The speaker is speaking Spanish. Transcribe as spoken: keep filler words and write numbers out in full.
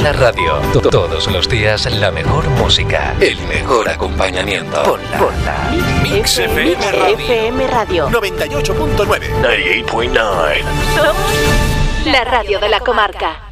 la radio. Todos los días la mejor música, el mejor acompañamiento. Ponla. Ponla. Mix F M Radio. F M Radio. noventa y ocho punto nueve. noventa y ocho punto nueve. Somos la radio de la comarca.